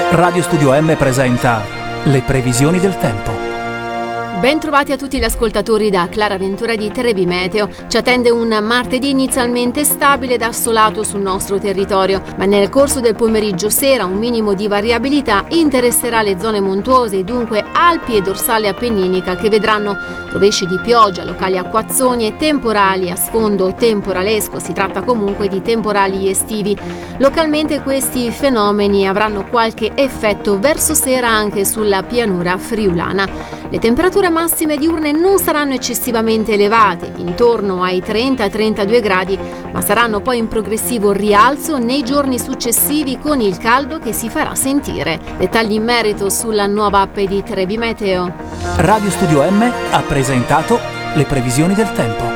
Radio Studio M presenta le previsioni del tempo. Ben trovati a tutti gli ascoltatori da Clara Ventura di Trebi Meteo. Ci attende un martedì inizialmente stabile ed assolato sul nostro territorio, ma nel corso del pomeriggio sera un minimo di variabilità interesserà le zone montuose, dunque Alpi e dorsale appenninica, che vedranno rovesci di pioggia, locali acquazzoni e temporali a sfondo temporalesco. Si tratta comunque di temporali estivi. Localmente questi fenomeni avranno qualche effetto verso sera anche sulla pianura friulana. Le temperature massime diurne non saranno eccessivamente elevate, intorno ai 30-32 gradi, ma saranno poi in progressivo rialzo nei giorni successivi con il caldo che si farà sentire. Dettagli in merito sulla nuova app di Trebi Meteo. Radio Studio M ha presentato le previsioni del tempo.